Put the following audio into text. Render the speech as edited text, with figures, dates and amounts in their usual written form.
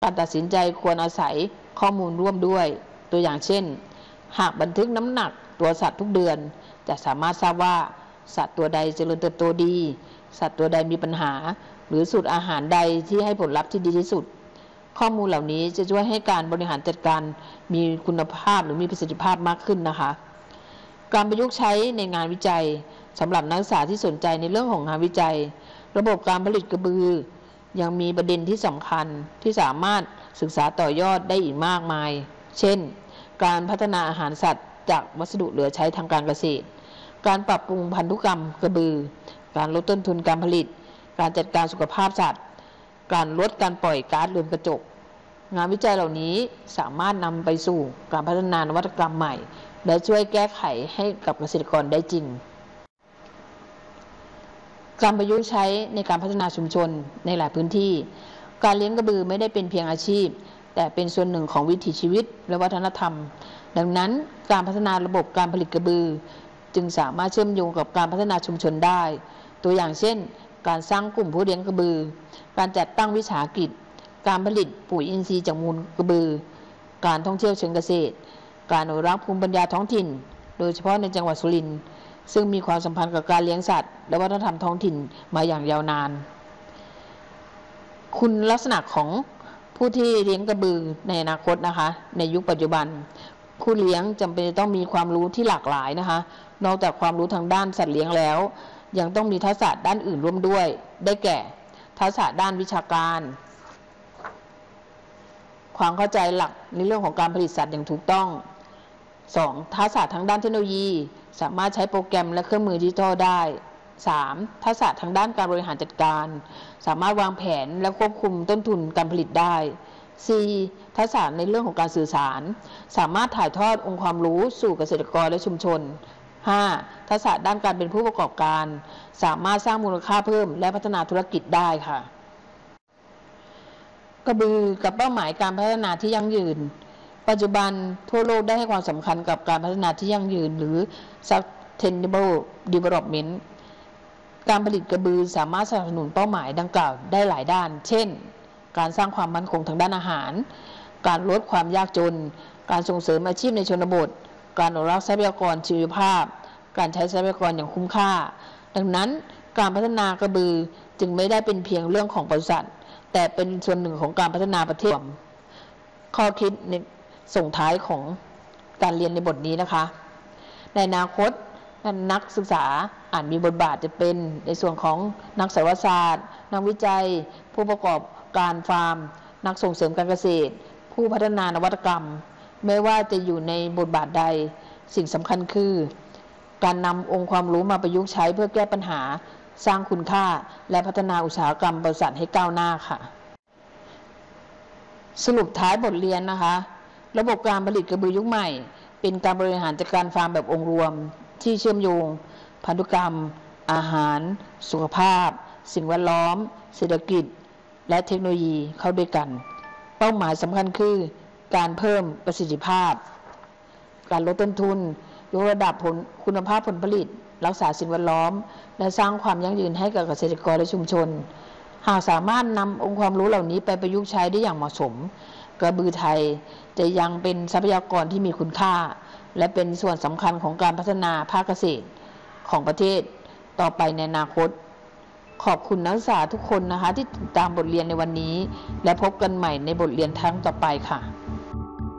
การตัดสินใจควรอาศัยข้อมูลร่วมด้วยตัวอย่างเช่นหากบันทึกน้ำหนักตัวสัตว์ทุกเดือนจะสามารถทราบว่าสัตว์ตัวใดเจริญเติบโตดีสัตว์ตัวใดมีปัญหาหรือสูตรอาหารใดที่ให้ผลลัพธ์ที่ดีที่สุดข้อมูลเหล่านี้จะช่วยให้การบริหารจัดการมีคุณภาพหรือมีประสิทธิภาพมากขึ้นนะคะการประยุกต์ใช้ในงานวิจัยสำหรับนักศึกษาที่สนใจในเรื่องของงานวิจัยระบบการผลิตกระบือยังมีประเด็นที่สำคัญที่สามารถศึกษาต่อยอดได้อีกมากมายเช่นการพัฒนาอาหารสัตว์จากวัสดุเหลือใช้ทางการเกษตรการปรับปรุงพันธุกรรมกระบือการลดต้นทุนการผลิตการจัดการสุขภาพสัตว์การลดการปล่อยก๊าซเรือนกระจกงานวิจัยเหล่านี้สามารถนำไปสู่การพัฒนานวัตกรรมใหม่และช่วยแก้ไขให้กับเกษตรกรได้จริงการประยุกต์ใช้ในการพัฒนาชุมชนในหลายพื้นที่การเลี้ยงกระบือไม่ได้เป็นเพียงอาชีพแต่เป็นส่วนหนึ่งของวิถีชีวิตและวัฒนธรรมดังนั้นการพัฒนาระบบการผลิตกระบือจึงสามารถเชื่อมโยงกับการพัฒนาชุมชนได้ตัวอย่างเช่นการสร้างกลุ่มผู้เลี้ยงกระบือการจัดตั้งวิสาหกิจการผลิตปุ๋ยอินทรีย์จากมูลกระบือการท่องเที่ยวเชิงเกษตรการอนุรักษ์ภูมิปัญญาท้องถิ่นโดยเฉพาะในจังหวัดสุรินทร์ซึ่งมีความสัมพันธ์กับการเลี้ยงสัตว์และวัฒนธรรมท้องถิ่นมาอย่างยาวนานคุณลักษณะของผู้ที่เลี้ยงกระบือในอนาคตนะคะในยุคปัจจุบันผู้เลี้ยงจำเป็นต้องมีความรู้ที่หลากหลายนะคะนอกจากความรู้ทางด้านสัตว์เลี้ยงแล้วยังต้องมีทักษะด้านอื่นร่วมด้วยได้แก่ทักษะด้านวิชาการความเข้าใจหลักในเรื่องของการผลิตสัตว์อย่างถูกต้อง 2. ทักษะทางด้านเทคโนโลยีสามารถใช้โปรแกรมและเครื่องมือดิจิทัลได้ 3. ทักษะทางด้านการบริหารจัดการสามารถวางแผนและควบคุมต้นทุนการผลิตได้ 4. ทักษะในเรื่องของการสื่อสารสามารถถ่ายทอดองค์ความรู้สู่เกษตรกรและชุมชน 5. ทักษะด้านการเป็นผู้ประกอบการสามารถสร้างมูลค่าเพิ่มและพัฒนาธุรกิจได้ค่ะกระบือกับเป้าหมายการพัฒนาที่ยั่งยืนปัจจุบันทั่วโลกได้ให้ความสำคัญกับการพัฒนาที่ยั่งยืนหรือ Sustainable Development การผลิตกระบือสามารถสนับสนุนเป้าหมายดังกล่าวได้หลายด้านเช่นการสร้างความมั่นคงทางด้านอาหารการลดความยากจนการส่งเสริมอาชีพในชนบทการอนุรักษ์ทรัพยากรชีวภาพการใช้ทรัพยากรอย่างคุ้มค่าดังนั้นการพัฒนากระบือจึงไม่ได้เป็นเพียงเรื่องของปศุสัตว์แต่เป็นส่วนหนึ่งของการพัฒนาประเทศข้อคิดในส่งท้ายของการเรียนในบทนี้นะคะในอนาคตนักศึกษาอาจมีบทบาทจะเป็นในส่วนของนักสัตวศาสตร์นักวิจัยผู้ประกอบการฟาร์มนักส่งเสริมการเกษตรผู้พัฒนานวัตกรรมไม่ว่าจะอยู่ในบทบาทใดสิ่งสำคัญคือการนำองค์ความรู้มาประยุกต์ใช้เพื่อแก้ปัญหาสร้างคุณค่าและพัฒนาอุตสาหกรรมบริษัทให้ก้าวหน้าค่ะสรุปท้ายบทเรียนนะคะระบบการผลิตกระบือยุคใหม่เป็นการบริหารจัดการฟาร์มแบบองค์รวมที่เชื่อมโยงพันธุกรรมอาหารสุขภาพสิ่งแวดล้อมเศรษฐกิจและเทคโนโลยีเข้าด้วยกันเป้าหมายสำคัญคือการเพิ่มประสิทธิภาพการลดต้นทุนยกระดับคุณภาพผลผลิตรักษาสิ่งแวดล้อมและสร้างความยั่งยืนให้กับเกษตรกรและชุมชนหากสามารถนำองค์ความรู้เหล่านี้ไปประยุกต์ใช้ได้อย่างเหมาะสมกระบือไทยจะยังเป็นทรัพยากรที่มีคุณค่าและเป็นส่วนสำคัญของการพัฒนาภาคเกษตรของประเทศต่อไปในอนาคตขอบคุณนักศึกษาทุกคนนะคะที่ติดตามบทเรียนในวันนี้และพบกันใหม่ในบทเรียนครั้งต่อไปค่ะ